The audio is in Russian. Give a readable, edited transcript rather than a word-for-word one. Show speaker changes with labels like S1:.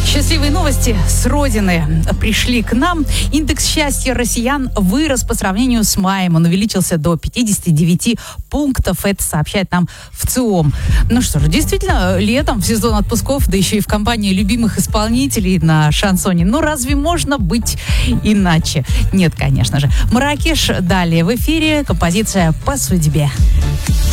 S1: Счастливые новости с родины пришли к нам. Индекс счастья россиян вырос по сравнению с маем. Он увеличился до 59 пунктов. Это сообщает нам ВЦИОМ. Ну что ж, действительно, летом, в сезон отпусков, да еще и в компании любимых исполнителей на шансоне. Ну разве можно быть иначе? Нет, конечно же. Марракеш далее в эфире. Композиция «По судьбе».